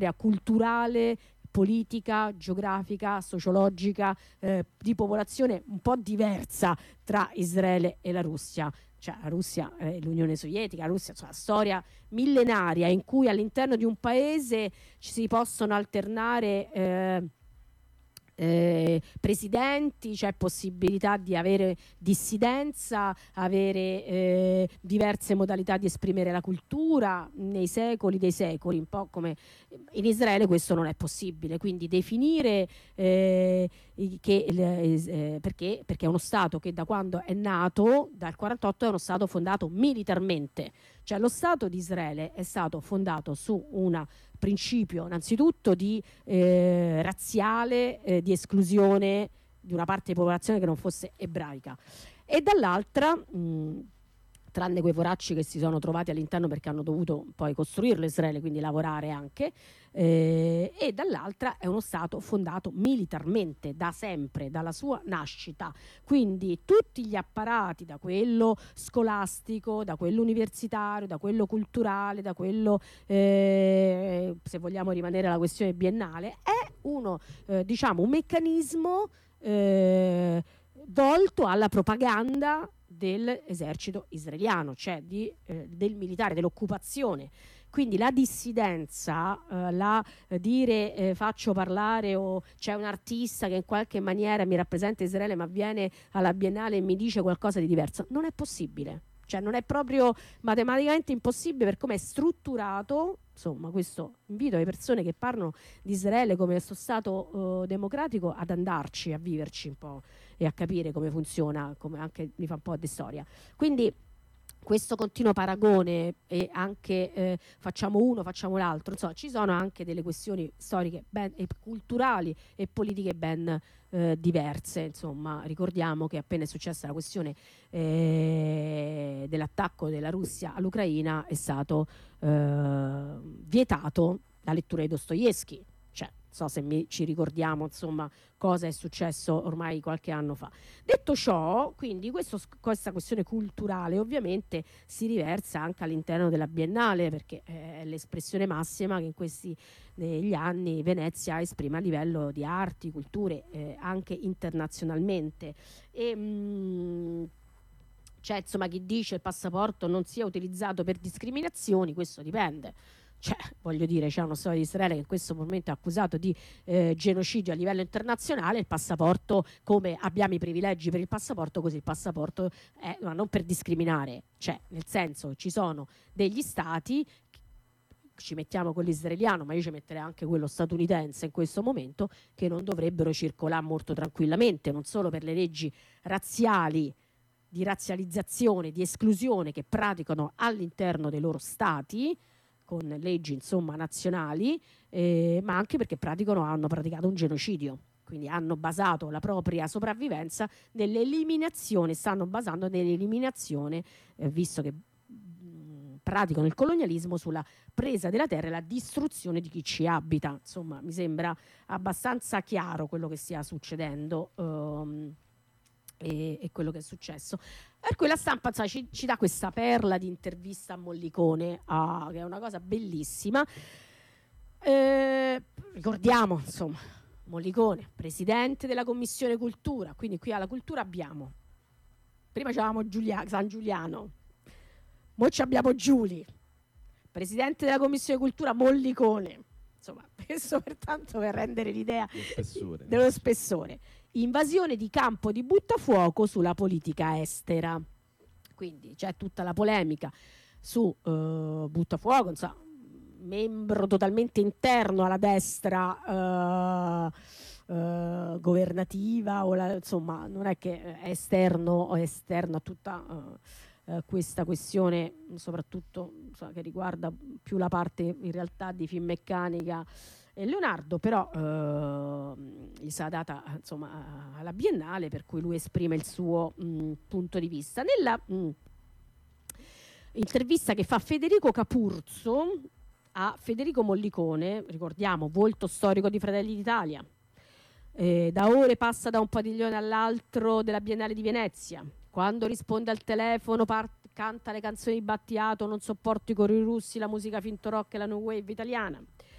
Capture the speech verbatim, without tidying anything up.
culturale, politica, geografica, sociologica, eh, di popolazione un po' diversa tra Israele e la Russia. Cioè la Russia e eh, l'Unione Sovietica, la Russia, cioè, la storia millenaria in cui all'interno di un paese ci si possono alternare eh, Eh, presidenti, c'è possibilità di avere dissidenza, avere eh, diverse modalità di esprimere la cultura nei secoli dei secoli, un po' come in Israele questo non è possibile, quindi definire eh, che, eh, perché, perché è uno Stato che da quando è nato, dal quarantotto, è uno Stato fondato militarmente, cioè lo Stato di Israele è stato fondato su un principio innanzitutto di eh, razziale, eh, di esclusione di una parte di popolazione che non fosse ebraica, e dall'altra mh, tranne quei poracci che si sono trovati all'interno perché hanno dovuto poi costruirlo Israele, quindi lavorare anche, eh, e dall'altra è uno Stato fondato militarmente da sempre, dalla sua nascita, quindi tutti gli apparati, da quello scolastico, da quello universitario, da quello culturale, da quello eh, se vogliamo rimanere alla questione biennale, è uno eh, diciamo un meccanismo eh, volto alla propaganda dell'esercito israeliano, cioè di, eh, del militare, dell'occupazione. Quindi la dissidenza, eh, la eh, dire eh, faccio parlare, o c'è un artista che in qualche maniera mi rappresenta Israele ma viene alla Biennale e mi dice qualcosa di diverso, non è possibile. Cioè non è proprio matematicamente impossibile per come è strutturato. Insomma, questo invito le persone che parlano di Israele come questo Stato eh, democratico ad andarci, a viverci un po' e a capire come funziona, come anche mi fa un po' di storia. Quindi questo continuo paragone e anche eh, facciamo uno, facciamo l'altro, insomma ci sono anche delle questioni storiche ben, e culturali e politiche ben eh, diverse. Insomma, ricordiamo che appena è successa la questione eh, dell'attacco della Russia all'Ucraina è stato eh, vietato la lettura di Dostoevskij. Cioè, non so se mi, ci ricordiamo insomma cosa è successo ormai qualche anno fa. Detto ciò, quindi questo, questa questione culturale ovviamente si riversa anche all'interno della Biennale, perché è l'espressione massima che in questi negli anni Venezia esprime a livello di arti, culture, eh, anche internazionalmente. E mh, c'è insomma chi dice il passaporto non sia utilizzato per discriminazioni, questo dipende. Cioè, voglio dire, c'è uno Stato di Israele che in questo momento è accusato di eh, genocidio a livello internazionale. Il passaporto, come abbiamo i privilegi per il passaporto, così il passaporto è, ma non per discriminare, cioè nel senso ci sono degli stati, ci mettiamo quello israeliano, ma io ci metterei anche quello statunitense in questo momento, che non dovrebbero circolare molto tranquillamente, non solo per le leggi razziali, di razzializzazione, di esclusione che praticano all'interno dei loro stati, con leggi insomma nazionali, eh, ma anche perché praticano, hanno praticato un genocidio, quindi hanno basato la propria sopravvivenza nell'eliminazione, stanno basando nell'eliminazione, eh, visto che mh, praticano il colonialismo, sulla presa della terra e la distruzione di chi ci abita. Insomma, mi sembra abbastanza chiaro quello che stia succedendo. Um, E, e quello che è successo, per cui la stampa sai, ci, ci dà questa perla di intervista a Mollicone, ah, che è una cosa bellissima. Eh, ricordiamo insomma Mollicone, presidente della Commissione Cultura, quindi qui alla cultura abbiamo, prima c'avevamo Giulia, San Giuliano, mo ci abbiamo Giuli, presidente della Commissione Cultura Mollicone. Insomma, questo pertanto per rendere l'idea spessore. dello spessore. Invasione di campo di buttafuoco sulla politica estera. Quindi c'è tutta la polemica su uh, buttafuoco, insomma, membro totalmente interno alla destra uh, uh, governativa, o la, insomma, non è che è esterno o esterno a tutta uh, uh, questa questione, soprattutto insomma, che riguarda più la parte in realtà di Finmeccanica e Leonardo, però eh, gli sarà data insomma alla Biennale, per cui lui esprime il suo mh, punto di vista. Nella mh, intervista che fa Federico Capurzo a Federico Mollicone, ricordiamo, volto storico di Fratelli d'Italia, eh, da ore passa da un padiglione all'altro della Biennale di Venezia, quando risponde al telefono part- canta le canzoni di Battiato, non sopporto i cori russi, la musica finto rock e la new wave italiana.